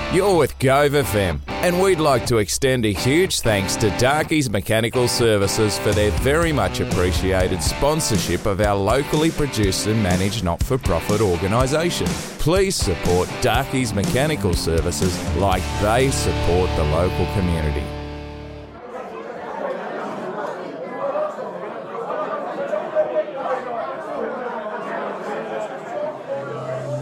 You're with Gove FM, and we'd like to extend a huge thanks to Darkey's Mechanical Services for their very much appreciated sponsorship of our locally produced and managed not-for-profit organisation. Please support Darkey's Mechanical Services like they support the local community.